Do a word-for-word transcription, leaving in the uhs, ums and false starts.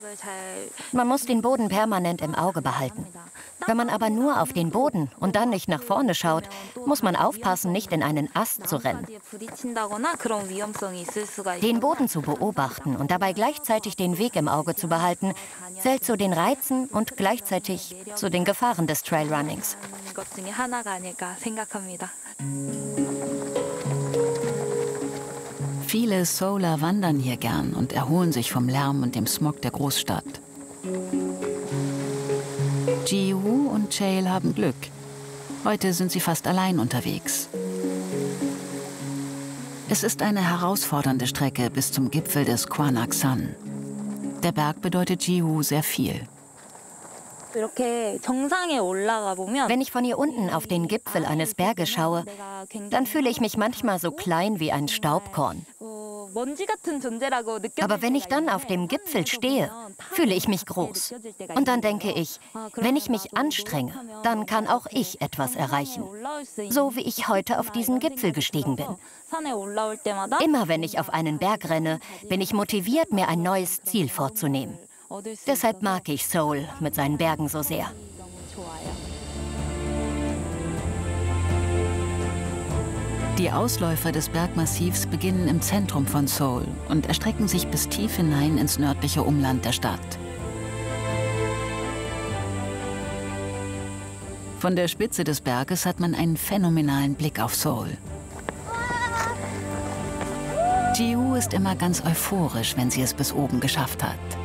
Man muss den Boden permanent im Auge behalten. Wenn man aber nur auf den Boden und dann nicht nach vorne schaut, muss man aufpassen, nicht in einen Ast zu rennen. Den Boden zu beobachten und dabei gleichzeitig den Weg im Auge zu behalten, zählt zu den Reizen und gleichzeitig zu den Gefahren des Trailrunnings. Viele Seouler wandern hier gern und erholen sich vom Lärm und dem Smog der Großstadt. Ji-woo und Chael haben Glück. Heute sind sie fast allein unterwegs. Es ist eine herausfordernde Strecke bis zum Gipfel des Kwanaksan. Der Berg bedeutet Ji-woo sehr viel. Wenn ich von hier unten auf den Gipfel eines Berges schaue, dann fühle ich mich manchmal so klein wie ein Staubkorn. Aber wenn ich dann auf dem Gipfel stehe, fühle ich mich groß. Und dann denke ich, wenn ich mich anstrenge, dann kann auch ich etwas erreichen. So wie ich heute auf diesen Gipfel gestiegen bin. Immer wenn ich auf einen Berg renne, bin ich motiviert, mir ein neues Ziel vorzunehmen. Deshalb mag ich Seoul mit seinen Bergen so sehr. Die Ausläufer des Bergmassivs beginnen im Zentrum von Seoul und erstrecken sich bis tief hinein ins nördliche Umland der Stadt. Von der Spitze des Berges hat man einen phänomenalen Blick auf Seoul. Ji-woo ist immer ganz euphorisch, wenn sie es bis oben geschafft hat.